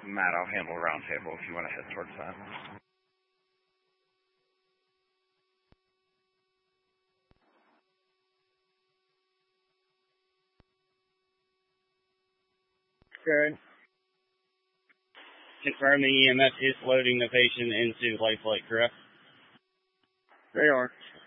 Matt, I'll handle round table if you want to head towards that. Good. Confirming EMS is loading the patient into life flight, correct? They are.